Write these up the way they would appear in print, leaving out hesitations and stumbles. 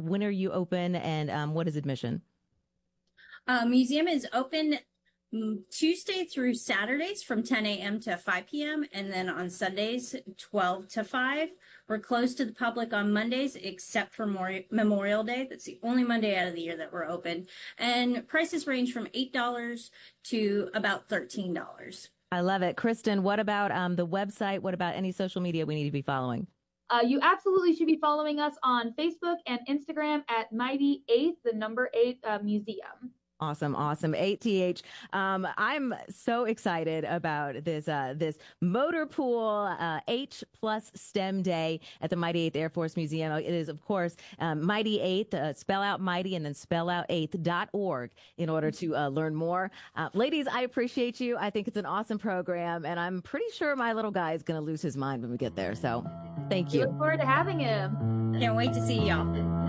when are you open, and what is admission? Museum is open Tuesday through Saturdays from 10 a.m. to 5 p.m. and then on Sundays 12 to 5. We're closed to the public on Mondays except for Memorial Day. That's the only Monday out of the year that we're open. And prices range from $8 to about $13. I love it. Kristen, what about the website? What about any social media we need to be following? You absolutely should be following us on Facebook and Instagram at Mighty Eighth, the number eight museum. Awesome, awesome. 8th. I'm so excited about this motor pool H plus STEM Day at the Mighty Eighth Air Force Museum. It is, of course, Mighty Eighth, spell out Mighty and then spell out eighth.org in order to learn more. Ladies, I appreciate you. I think it's an awesome program, and I'm pretty sure my little guy is going to lose his mind when we get there. So thank you. Look forward to having him. Can't wait to see y'all.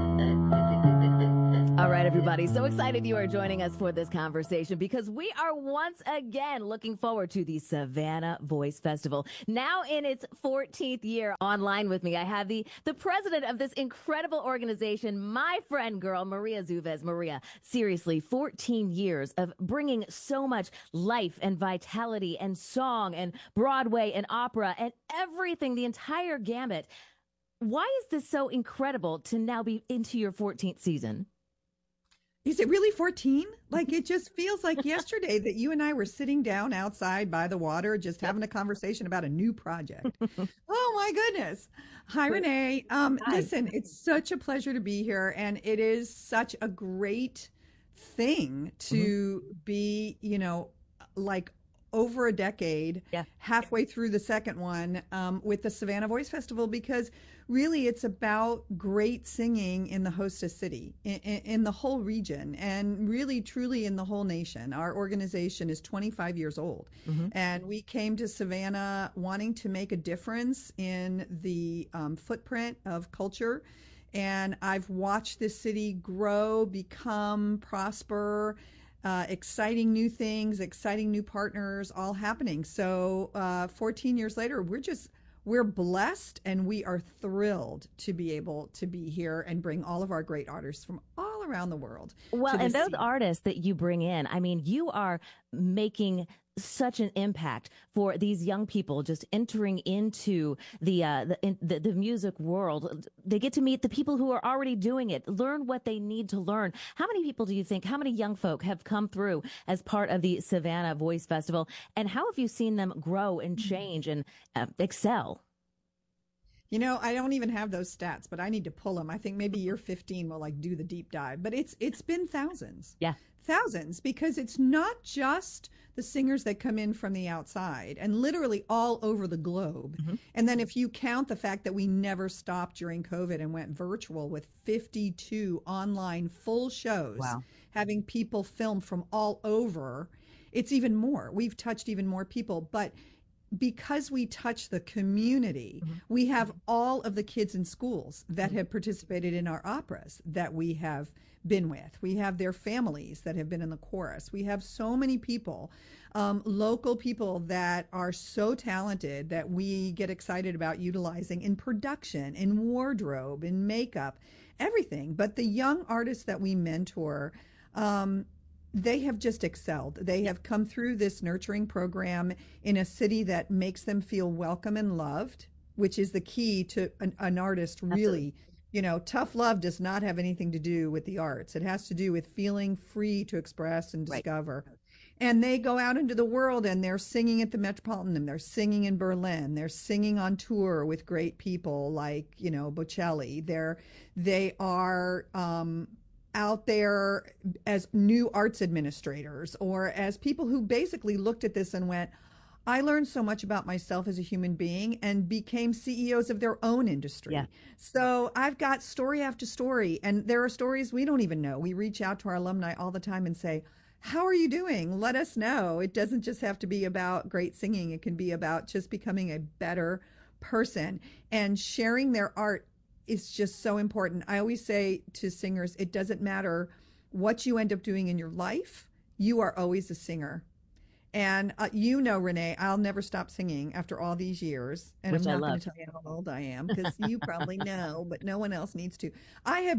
All right, everybody. So excited you are joining us for this conversation because we are once again looking forward to the Savannah Voice Festival. Now in its 14th year. Online with me, I have the president of this incredible organization, my friend girl, Maria Zuves. Maria, seriously, 14 years of bringing so much life and vitality and song and Broadway and opera and everything, the entire gamut. Why is this so incredible to now be into your 14th season? Is it really 14? Like, it just feels like yesterday that you and I were sitting down outside by the water, just having a conversation about a new project. Oh my goodness. Hi, Renee. Hi. Listen, it's such a pleasure to be here. And it is such a great thing to be, like over a decade, halfway through the second one, with the Savannah Voice Festival, because really it's about great singing in the hostess city, in the whole region, and really truly in the whole nation. Our organization is 25 years old, and we came to Savannah wanting to make a difference in the footprint of culture. And I've watched this city grow, become, prosper, exciting new things, exciting new partners, all happening. So 14 years later, we're blessed, and we are thrilled to be able to be here and bring all of our great artists from all around the world. Well, and those artists that you bring in, I mean, you are making such an impact for these young people just entering into the music world. They get to meet the people who are already doing it, learn what they need to learn. How many people do you think, how many young folk have come through as part of the Savannah Voice Festival? And how have you seen them grow and change and excel? I don't even have those stats, but I need to pull them. I think maybe year 15 will do the deep dive, but it's been thousands. Yeah. Thousands, because it's not just the singers that come in from the outside and literally all over the globe. And then if you count the fact that we never stopped during COVID and went virtual with 52 online full shows, having people film from all over, it's even more. We've touched even more people, but because we touch the community, we have all of the kids in schools that have participated in our operas that we have been with. We have their families that have been in the chorus. We have so many people, local people that are so talented that we get excited about utilizing in production, in wardrobe, in makeup, everything. But the young artists that we mentor, they have just excelled. They have come through this nurturing program in a city that makes them feel welcome and loved, which is the key to an artist really. Tough love does not have anything to do with the arts. It has to do with feeling free to express and discover. And they go out into the world and they're singing at the Metropolitan, and they're singing in Berlin. They're singing on tour with great people like, Bocelli. They are out there as new arts administrators or as people who basically looked at this and went, I learned so much about myself as a human being, and became CEOs of their own industry. Yeah. So I've got story after story, and there are stories we don't even know. We reach out to our alumni all the time and say, how are you doing? Let us know. It doesn't just have to be about great singing. It can be about just becoming a better person, and sharing their art is just so important. I always say to singers, it doesn't matter what you end up doing in your life. You are always a singer. And Renee, I'll never stop singing after all these years. And I'm not going to tell you how old I am, because you probably know, but no one else needs to. I have